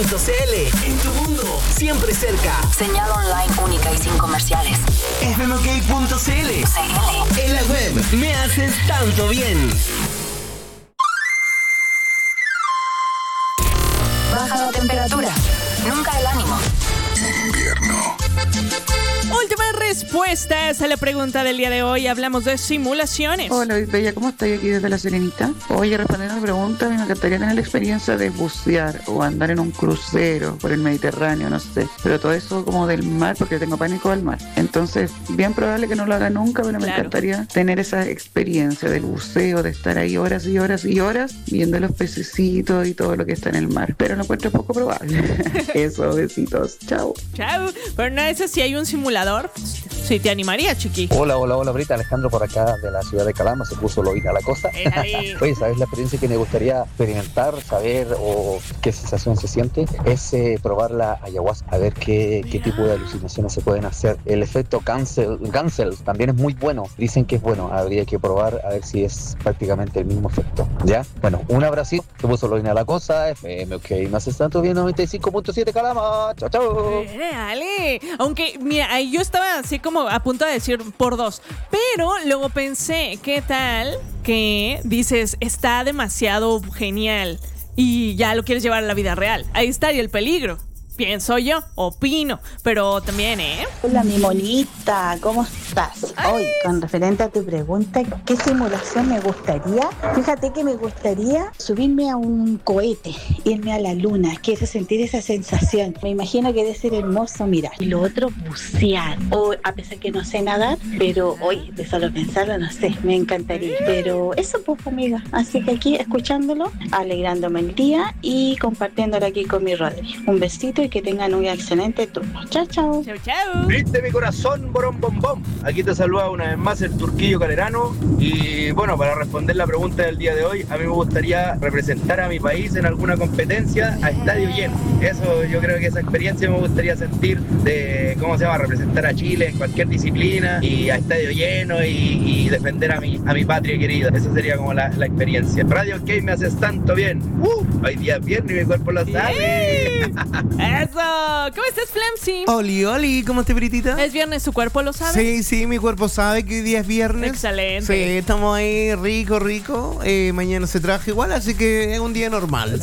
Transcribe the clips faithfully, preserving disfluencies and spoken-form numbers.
punto c l. En tu mundo, siempre cerca. Señal online única y sin comerciales. F M K punto c l. En la web, me haces tanto bien. Baja la temperatura, nunca el ánimo. Invierno. Últimas respuestas a la pregunta del día de hoy. Hablamos de simulaciones. Hola, Bella, ¿cómo estás aquí desde La Serenita? Oye, respondiendo a mi pregunta, a mí me encantaría tener la experiencia de bucear o andar en un crucero por el Mediterráneo, no sé. Pero todo eso como del mar, porque tengo pánico al mar. Entonces, bien probable que no lo haga nunca, pero me Claro. encantaría tener esa experiencia del buceo, de estar ahí horas y horas y horas viendo los pececitos y todo lo que está en el mar. Pero lo encuentro poco probable. Eso, besitos. Chao. Chao. Pero no sé si hay un simulador. Sí, te animaría, chiqui. Hola, hola, hola, Brita. Alejandro por acá de la ciudad de Calama. Se puso lo a la costa. Éjale. Oye, ¿sabes la experiencia que me gustaría experimentar, saber o qué sensación se siente? Es eh, probar la ayahuasca, a ver qué, qué tipo de alucinaciones se pueden hacer. El efecto cancel, cancel también es muy bueno. Dicen que es bueno. Habría que probar a ver si es prácticamente el mismo efecto. ¿Ya? Bueno, un abrazo. Se puso lo a la cosa. F M, ok. Más tanto bien, noventa y cinco punto siete Calama. Chao, chao. Dale. Aunque, mira, ahí yo estaba así como a punto de decir por dos. Pero luego pensé, ¿qué tal que dices, está demasiado genial y ya lo quieres llevar a la vida real? Ahí estaría el peligro. Pienso yo, opino, pero también, ¿eh? Hola, mi monita, ¿cómo estás? Hoy, con referente a tu pregunta, ¿qué simulación me gustaría? Fíjate que me gustaría subirme a un cohete, irme a la luna, quiero sentir esa sensación. Me imagino que debe ser hermoso mirar. Y lo otro, bucear. O a pesar que no sé nadar, pero hoy, de solo pensarlo, no sé, me encantaría. Pero eso, pues, amiga. Así que aquí, escuchándolo, alegrándome el día y compartiéndolo aquí con mi Rodri. Un besito y que tengan un excelente turno. Chao, chao. Chao, chao. Viste mi corazón, borón, bom, bom. Aquí te saluda una vez más el Turquillo Calerano. Y bueno, para responder la pregunta del día de hoy, a mí me gustaría representar a mi país en alguna competencia a estadio lleno. Eso, yo creo que esa experiencia me gustaría sentir de, ¿cómo se llama? Representar a Chile en cualquier disciplina y a estadio lleno y, y defender a mi, a mi patria querida. Esa sería como la, la experiencia. Radio K, me haces tanto bien. Uh, hoy día es viernes y mi cuerpo lo sabe. Eso. ¿Cómo estás, Flamsy? Oli, oli, ¿cómo estás, Britita? Es viernes, ¿su cuerpo lo sabe? Sí, sí, mi cuerpo sabe que hoy día es viernes. Excelente. Sí, estamos ahí rico, rico. Eh, mañana se trabaja igual, así que es un día normal. Sí.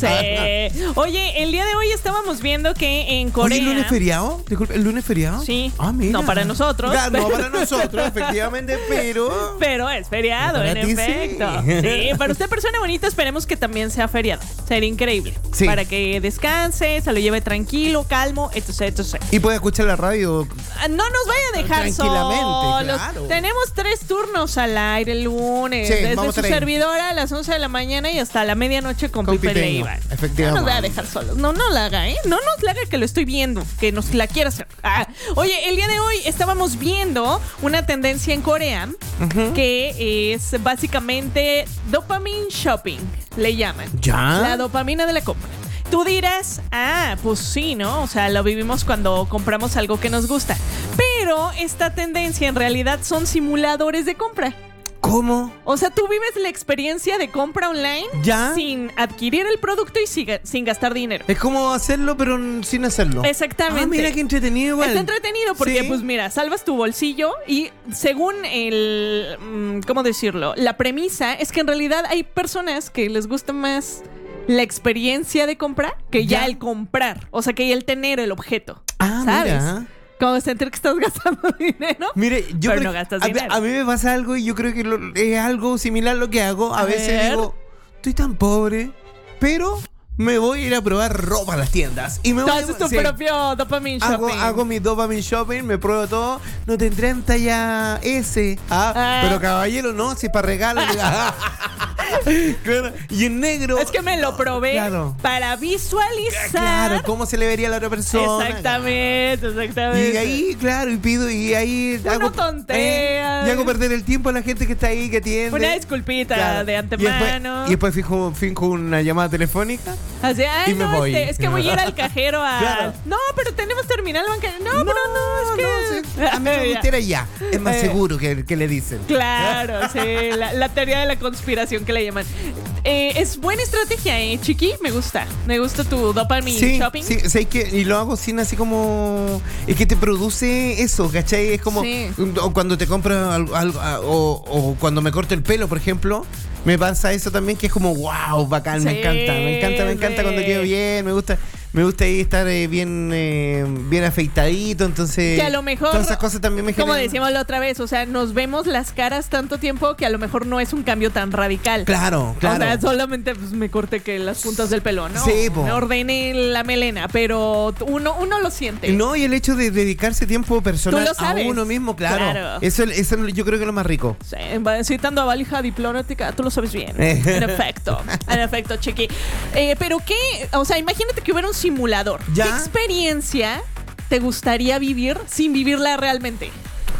Oye, el día de hoy estábamos viendo que en Corea... Oye, ¿el lunes feriado? Disculpe, ¿el lunes feriado? Sí. Ah, mira. No para nosotros. Claro, no para nosotros, efectivamente, pero... Pero es feriado, Para en ti efecto. sí. Sí, para usted, persona bonita, esperemos que también sea feriado. Sería increíble. Sí. Para que descanse, se lo lleve tranquilo, calmo, etcétera, etcétera. Y puede escuchar la radio. No nos vaya a dejar Tranquilamente, solos. claro. Tenemos tres turnos al aire el lunes. Sí, desde vamos su a traer. servidora a las once de la mañana y hasta la medianoche con, Con Pipe Pipeño, Leiva. No efectivamente. nos vaya a dejar solos. No, no la haga, ¿eh? No nos la haga, que lo estoy viendo. Que nos la quiera hacer. Ah. Oye, el día de hoy estábamos viendo una tendencia en Corea uh-huh. que es básicamente dopamine shopping, le llaman. ¿Ya? La dopamina de la compra. Tú dirás, ah, pues sí, ¿no? O sea, lo vivimos cuando compramos algo que nos gusta. Pero esta tendencia en realidad son simuladores de compra. ¿Cómo? O sea, tú vives la experiencia de compra online ¿Ya? sin adquirir el producto y siga, sin gastar dinero. Es como hacerlo, pero sin hacerlo. Exactamente. Ah, mira qué entretenido igual. Está entretenido porque, sí. pues mira, salvas tu bolsillo y según el, ¿cómo decirlo? La premisa es que en realidad hay personas que les gusta más la experiencia de comprar que ya, ya el comprar. O sea, que ya el tener el objeto. Ah, ¿sabes? Mira. Como sentir que estás gastando dinero. Mire, yo pero creo, no gastas a, dinero. A mí me pasa algo y yo creo que lo, es algo similar a lo que hago. A, a veces ver. digo, estoy tan pobre, pero me voy a ir a probar ropa a las tiendas. Y me voy Entonces a, tu sí, propio dopamine shopping. Hago, hago mi dopamine shopping, me pruebo todo. No tendré en talla S. Ah, ah. Pero caballero, no, si es para regalo. Claro. Y en negro. Es que me lo probé claro. para visualizar. Claro, cómo se le vería a la otra persona. Exactamente, exactamente. Y ahí, claro, y pido, y ahí Uno hago tontea. Eh, y hago perder el tiempo a la gente que está ahí, que atiende. Una disculpita claro. de antemano. Y después, y después fijo, finjo una llamada telefónica. Así, ay, y me no, voy. Este, es que voy a ir al cajero a. Claro. No, pero tenemos terminal bancario. No, no, pero no, es que. No, sí. A mí me gustaría ya. Es más eh. seguro que, que le dicen. Claro, sí. La, la teoría de la conspiración que le llaman. eh, es buena estrategia, ¿eh, Chiqui? Me gusta. Me gusta tu dopamine Sí, shopping. sí, sé que y lo hago sin así como es que te produce eso, ¿cachai? Es como Sí. o cuando te compras algo, algo, ah, o, o cuando me corto el pelo, por ejemplo, me pasa eso también que es como wow, bacán, me Sí, encanta, me encanta, me encanta sí. cuando quedo bien, me gusta, me gusta ahí estar eh, bien, eh, bien afeitadito, entonces Que a lo mejor, todas esas cosas también me como generan. decíamos la otra vez, o sea, nos vemos las caras tanto tiempo que a lo mejor no es un cambio tan radical. Claro, claro. O sea, solamente pues, me corté que las puntas del pelo, ¿no? Sí, po. Me ordené la melena, pero uno, uno lo siente. No, y el hecho de dedicarse tiempo personal Tú lo a sabes. uno mismo, claro. Claro. Eso, eso yo creo que es lo más rico. Sí, va citando a valija diplomática, tú lo sabes bien. Eh. En efecto, en efecto, Chiqui. Eh, pero qué, o sea, imagínate que hubiera un simulador. ¿Ya? ¿Qué experiencia te gustaría vivir sin vivirla realmente?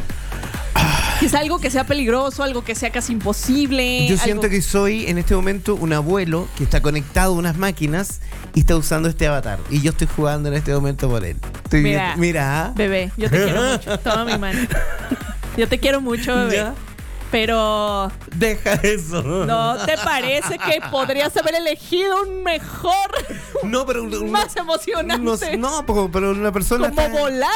Es algo que sea peligroso, algo que sea casi imposible. Yo algo- siento que soy en este momento un abuelo que está conectado a unas máquinas y está usando este avatar. Y yo estoy jugando en este momento por él. Estoy Mira, viendo- mira. ¿ah? Bebé, yo te quiero mucho. Toma mi mano. Yo te quiero mucho, bebé. ¿Ya? Pero Deja eso. ¿no te parece que podrías haber elegido un mejor, No, pero un- más emocionante? No, no, po- pero una persona. como está- volar?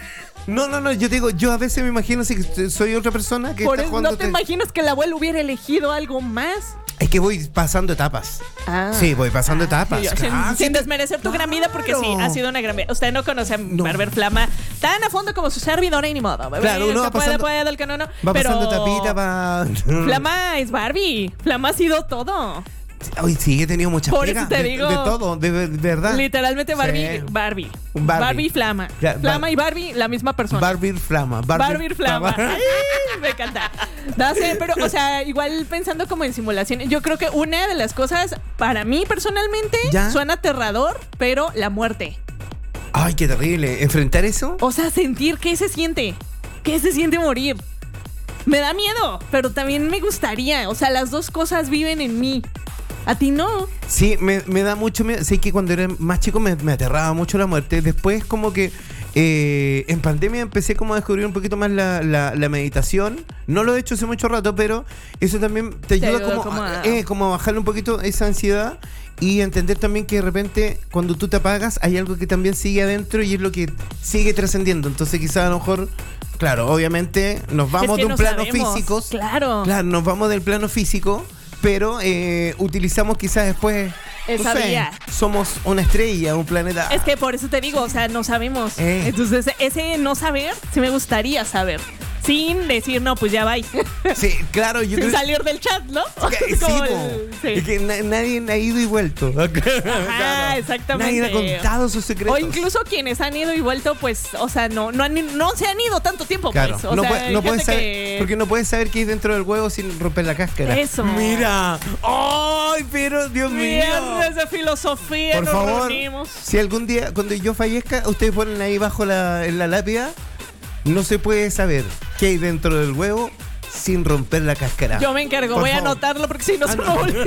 No, no, no. Yo digo, yo a veces me imagino si que soy otra persona que Por está eso, jugando. ¿no te te- imaginas que el abuelo hubiera elegido algo más? Es que voy pasando etapas. Ah. Sí, voy pasando etapas. Sí, yo- sin, Ah, sin sí, desmerecer tu gran vida, porque sí, claro. ha sido una gran vida. Usted no conoce a No. Barber Flama tan a fondo como su servidora y ni modo. Bebé. Claro, uno El va que puede, pasando- puede, el que no, no. Va Pero pasando tapita, va. Flama es Barbie. Flama ha sido todo. Ay, sí, he tenido muchas Por pegas eso te de, digo- de todo, de, de verdad. Literalmente Barbie, Sí. Barbie. Barbie. Barbie y Flama. Ya, Flama Bar- y Barbie, la misma persona. Barbie Flama. Barbie Flama. Ay, me encanta. No sé, pero, o sea, igual pensando como en simulación, yo creo que una de las cosas, para mí personalmente, ¿Ya? suena aterrador, pero la muerte. Ay, qué terrible. ¿Enfrentar eso? O sea, sentir qué se siente. ¿Qué se siente morir? Me da miedo, pero también me gustaría. O sea, las dos cosas viven en mí. A ti no. Sí, me, me da mucho miedo. Sé que cuando era más chico me, me aterraba mucho la muerte. Después como que eh, en pandemia empecé como a descubrir un poquito más la, la, la meditación. No lo he hecho hace mucho rato, pero eso también te Te ayuda, ayuda como, como a, a- eh, como a bajarle un poquito esa ansiedad y entender también que de repente cuando tú te apagas hay algo que también sigue adentro y es lo que sigue trascendiendo. Entonces quizás a lo mejor, claro, obviamente nos vamos Es que de un no plano sabemos. físico. Claro. Claro, nos vamos del plano físico, pero eh, utilizamos quizás después. Esa no sé, vía. somos una estrella, un planeta. Es que por eso te digo, o sea, no sabemos. Eh. Entonces, ese no saber, sí me gustaría saber. Sin decir, no, pues ya va. Sí, claro, yo Sin creo salir del chat, ¿no? que sí, Como po. el- sí. Es que na- nadie ha ido y vuelto. Ajá, exactamente. Nadie ha contado sus secretos. O incluso quienes han ido y vuelto, pues, o sea, no, no, han- no se han ido tanto tiempo, Claro, pues. O no, sea, puede- no hay puedes gente saber, que- porque no puedes saber qué hay dentro del huevo sin romper la cáscara. Eso. Mira. ¡Ay, pero Dios mío! Viernes de filosofía, Por nos favor, reunimos. si algún día, cuando yo fallezca, ustedes ponen ahí bajo la, en la lápida, no se puede saber qué hay dentro del huevo sin romper la cáscara. Yo me encargo, Por voy a favor. anotarlo porque si no Ah, se me no. olvida.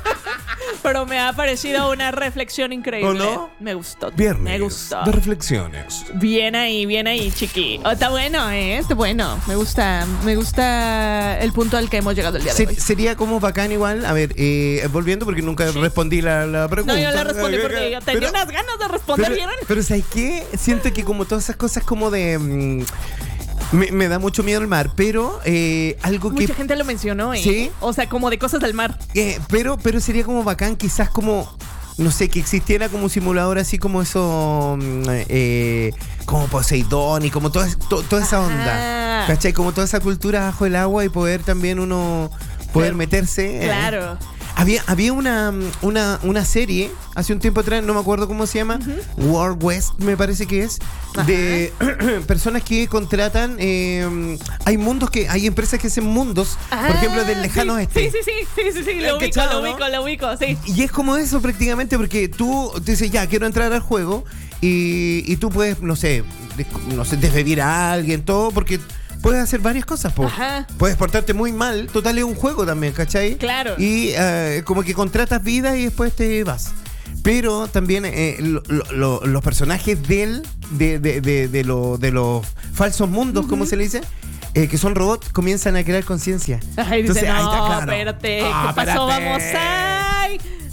Pero me ha parecido una reflexión increíble. ¿O no? Me gustó. Viernes Me gustó. de reflexiones. Bien ahí, bien ahí, chiqui. Oh, está bueno, ¿eh? Está bueno. Me gusta, me gusta el punto al que hemos llegado el día de Ser- hoy. sería como bacán igual, a ver, eh, volviendo porque nunca respondí la, la pregunta. No, yo le respondí porque yo tenía Pero- unas ganas de responder, Pero, ¿vieron? pero ¿sabes qué? Siento que como todas esas cosas como de... mm, me, me da mucho miedo el mar, pero eh, algo que... Mucha gente lo mencionó, ¿eh? ¿Sí? O sea, como de cosas del mar. Eh, pero, pero sería como bacán, quizás como, no sé, que existiera como un simulador así como eso, mm, eh, como Poseidón y como toda, to- toda esa Ajá. onda. ¿Cachai? Como toda esa cultura bajo el agua y poder también uno poder Claro. meterse. eh. Claro. Había, había una, una, una serie hace un tiempo atrás, no me acuerdo cómo se llama, World West me parece que es, de personas que contratan, eh, hay mundos que, hay empresas que hacen mundos, por ejemplo, del lejano sí, oeste. Sí, sí, sí, sí, sí, sí, lo ¿Has ubico, cachado, lo no? ubico, lo ubico, sí. Y es como eso prácticamente porque tú dices, ya, quiero entrar al juego y, y tú puedes, no sé, des- no sé, desvivir a alguien, todo, porque puedes hacer varias cosas, po. Ajá. Puedes portarte muy mal, total es un juego también, ¿cachai? Claro. Y eh, como que contratas vida y después te vas. Pero también eh, lo- lo- lo- los personajes del, de, de, de, de, lo- de los falsos mundos, ¿cómo se le dice? Eh, que son robots, comienzan a crear conciencia. Ay, dice, Entonces, ahí no, está claro. espérate, Ah, ¿qué pasó? espérate. Vamos a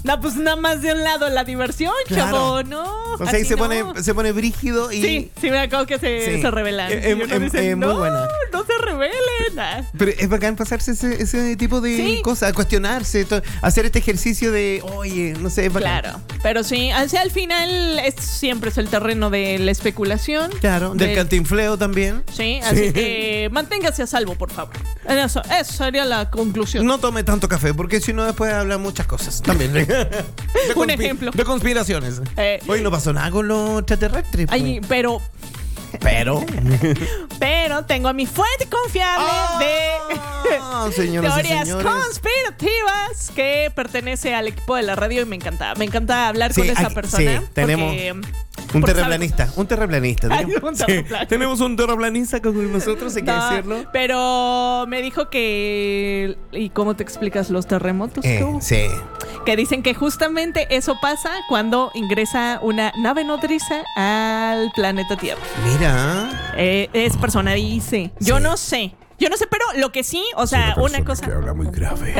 No, pues nada más de un lado la diversión, Claro. chavo, no. O sea, ahí así se no. pone, se pone brígido y. Sí, sí, me acuerdo que se, Sí. se rebelan. Eh, Y eh, uno eh, dice, eh, muy no, buena. no se rebelen. Ah. Pero es bacán pasarse ese, ese tipo de Sí. cosas, cuestionarse, to- hacer este ejercicio de, oye, no sé, es bacán. Claro, pero sí, hacia al final es, siempre es el terreno de la especulación. Claro, del De- cantinfleo también. Sí, así que manténgase a salvo, por favor. Eso, eso sería la conclusión. No tome tanto café, porque si no después habla muchas cosas también. De Un conspi- ejemplo. De conspiraciones. Eh, Hoy no pasó nada con los extraterrestres. po. Ay, pero, Pero. pero tengo a mi fuente confiable Ah, de señoras y teorías señores. conspirativas que pertenece al equipo de la radio y me encanta. Me encanta hablar Sí, con esa aquí- persona. sí, tenemos porque- Un porque terraplanista, un terraplanista. Ay, tenemos, un sí, terraplanista. tenemos un terraplanista con nosotros, hay que No, decirlo. pero me dijo que... ¿Y cómo te explicas los terremotos Eh, tú? sí. Que dicen que justamente eso pasa cuando ingresa una nave nodriza al planeta Tierra. Mira. Eh, es persona dice. Yo Sí. no sé. Yo no sé, pero lo que sí, o sea, una, cosa. Que habla muy grave.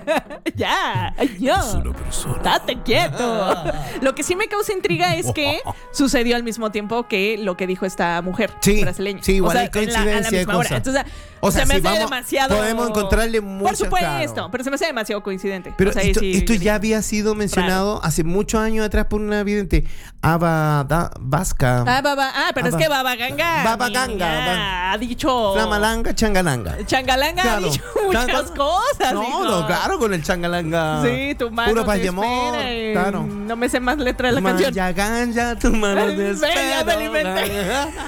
Ya, ya. Date quieto. Lo que sí me causa intriga es que sucedió al mismo tiempo que lo que dijo esta mujer Sí, brasileña. sí, igual O sea, hay en la- a la coincidencia de misma hora. cosas. Entonces, O sea, se me sí, hace vamos- demasiado. podemos encontrarle Por muchas, supuesto, claro. pero se me hace demasiado coincidente. Pero O sea, ahí esto, sí, esto yo ya dije, había sido mencionado hace muchos años atrás por una vidente. Aba da, Vasca. Ah, baba, ah, pero Aba- es que Baba Ganga. Baba mi- Ganga, ah, va- ha dicho. Flamalanga, changalanga. Changalanga Claro. ha dicho muchas Claro. cosas. No, hijo. no, claro, con el changalanga. Sí, tu mano Puro te paz y amor. espera, eh, Claro. No me sé más letra de la canción. Ya ganja, tu mano Ay, te ve, ya me espera. lo inventé.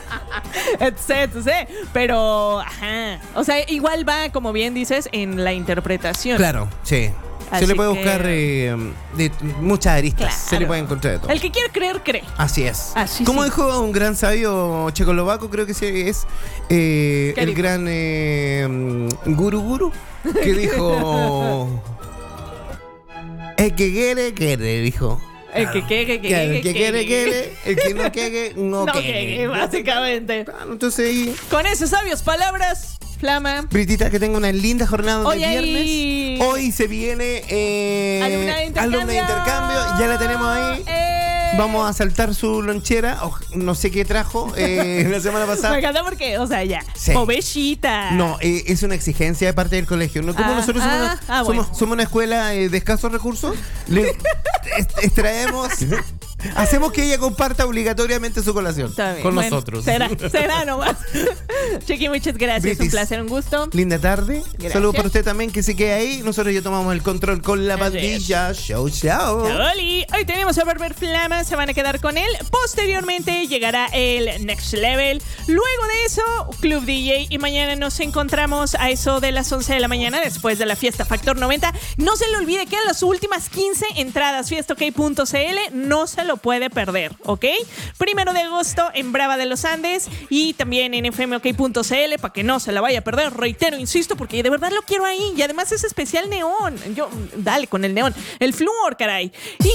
Etc, etc. Pero, ajá. O sea, igual va, como bien dices, en la interpretación. Claro, sí. Así se le puede que- buscar eh, de muchas aristas. Claro. Se le puede encontrar de todo. El que quiere creer, cree. Así es. Así Como sí. dijo un gran sabio checoslovaco, creo que ese es eh, ¿Qué el dijo? gran eh, mm, Guru Guru, que dijo... El que quiere, quiere, dijo. El que quiere, que Claro, quiere, el que quiere, quiere. El que no quiere, no, No quiere. quiere, básicamente. Claro, entonces ahí... Con esas sabias palabras, Flama. Britita, que tenga una linda jornada Hoy de viernes. hay- Hoy se viene eh, Alumna de intercambio. alumna de intercambio. Ya la tenemos ahí. Eh, Vamos a saltar su lonchera. o- no sé qué trajo eh, la semana Me pasada. encanta porque, o sea, ya. Sí. Pobrecita. No, eh, es una exigencia de parte del colegio. ¿No? Como Ah, nosotros somos, ah, una, ah, somos, bueno. somos una escuela eh, de escasos recursos, le est- extraemos, hacemos que ella comparta obligatoriamente su colación Está bien. con Bueno, nosotros. Será, será nomás. Chiqui, muchas gracias. Britis. Un placer, un gusto. Linda tarde. Gracias. Saludos para usted también, que se quede ahí. Nosotros ya tomamos el control con la Así pandilla. Show, show. Oli, hoy tenemos a Barber Flama, se van a quedar con él. Posteriormente llegará el Next Level. Luego de eso, Club D J. Y mañana nos encontramos a eso de las once de la mañana después de la fiesta Factor noventa. No se le olvide que en las últimas quince entradas fiesta ok punto c l no se lo puede perder, ¿ok? Primero de agosto en Brava de los Andes y también en f m ok punto c l para que no se la vaya a perder. Reitero, insisto, porque de verdad lo quiero ahí. Y además es especial neón. Yo, dale con el neón. El flúor, caray. Y